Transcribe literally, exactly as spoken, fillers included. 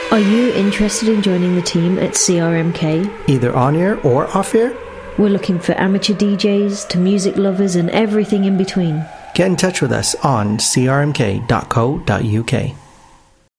Are you interested in joining the team at C R M K? Either on-air or off-air? We're looking for amateur D Js to music lovers and everything in between. Get in touch with us on c r m k dot co dot u k.